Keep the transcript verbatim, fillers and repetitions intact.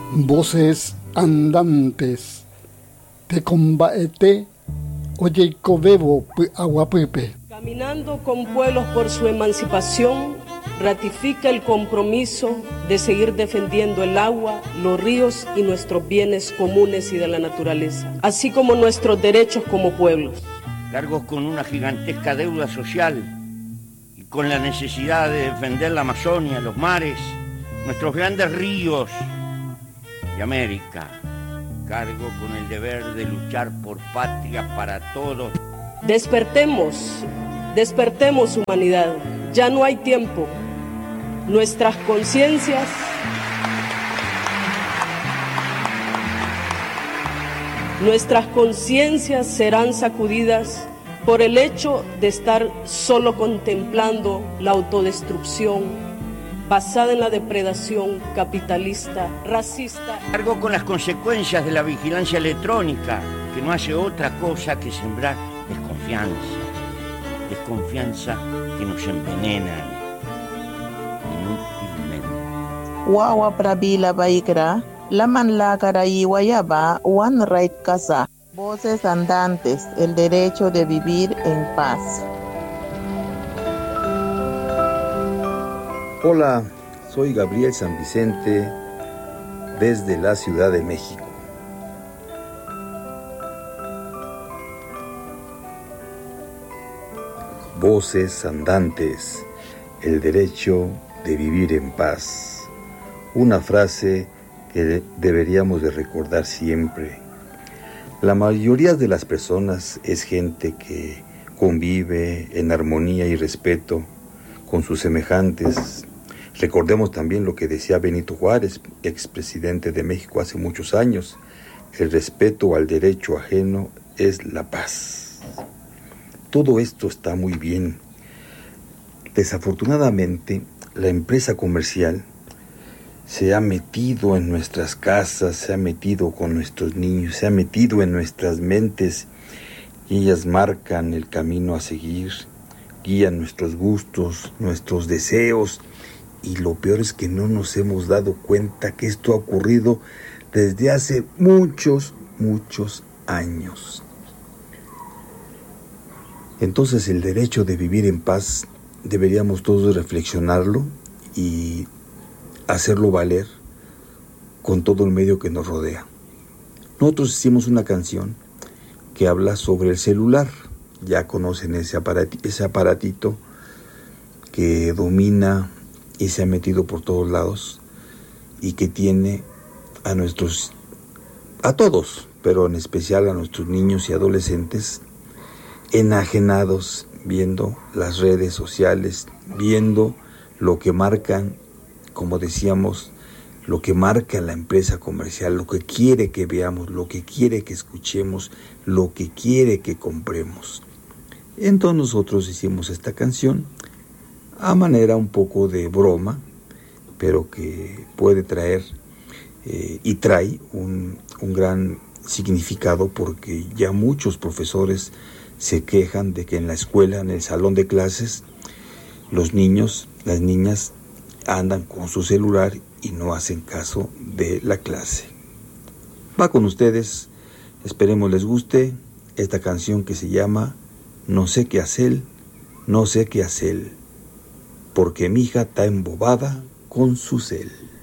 Voces andantes te combaete oye cobebo aguapipe. Caminando con pueblos por su emancipación, ratifica el compromiso de seguir defendiendo el agua, los ríos y nuestros bienes comunes y de la naturaleza, así como nuestros derechos como pueblos. Cargos con una gigantesca deuda social y con la necesidad de defender la Amazonia, los mares, nuestros grandes ríos y América. Cargo con el deber de luchar por patria para todos. Despertemos, despertemos humanidad, ya no hay tiempo. Nuestras conciencias Nuestras conciencias serán sacudidas por el hecho de estar solo contemplando la autodestrucción basada en la depredación capitalista, racista. Cargo con las consecuencias de la vigilancia electrónica, que no hace otra cosa que sembrar desconfianza, desconfianza que nos envenena inútilmente. Wawa prabila baikra. Laman la caraí guayaba, one right casa. Voces andantes, el derecho de vivir en paz. Hola, soy Gabriel San Vicente desde la Ciudad de México. Voces andantes, el derecho de vivir en paz. Una frase que deberíamos de recordar siempre. La mayoría de las personas es gente que convive en armonía y respeto con sus semejantes. Recordemos también lo que decía Benito Juárez, expresidente de México hace muchos años: el respeto al derecho ajeno es la paz. Todo esto está muy bien. Desafortunadamente, la empresa comercial se ha metido en nuestras casas, se ha metido con nuestros niños, se ha metido en nuestras mentes y ellas marcan el camino a seguir, guían nuestros gustos, nuestros deseos, y lo peor es que no nos hemos dado cuenta que esto ha ocurrido desde hace muchos, muchos años. Entonces el derecho de vivir en paz deberíamos todos reflexionarlo y hacerlo valer con todo el medio que nos rodea. Nosotros hicimos una canción que habla sobre el celular. Ya conocen ese aparati- ese aparatito que domina y se ha metido por todos lados y que tiene a nuestros, a todos, pero en especial a nuestros niños y adolescentes enajenados viendo las redes sociales, viendo lo que marcan, como decíamos, lo que marca la empresa comercial, lo que quiere que veamos, lo que quiere que escuchemos, lo que quiere que compremos. Entonces nosotros hicimos esta canción a manera un poco de broma, pero que puede traer eh, y trae un, un gran significado, porque ya muchos profesores se quejan de que en la escuela, en el salón de clases, los niños, las niñas andan con su celular y no hacen caso de la clase. Va con ustedes, esperemos les guste esta canción que se llama No sé qué hacer, no sé qué hacer, porque mi hija está embobada con su cel.